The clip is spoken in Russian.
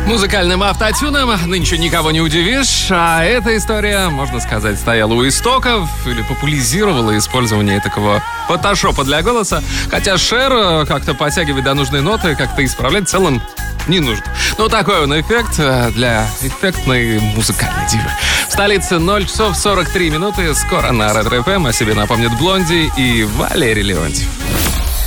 Музыкальным автотюном нынче никого не удивишь, а эта история, можно сказать, стояла у истоков или популяризировала использование такого фотошопа для голоса, хотя Шер как-то подтягивать до нужной ноты, как-то исправлять в целом не нужно. Ну, такой он эффект для эффектной музыкальной дивы. В столице 0 часов 43 минуты. Скоро на Ретро ФМ о себе напомнят Блонди и Валерий Леонтьев.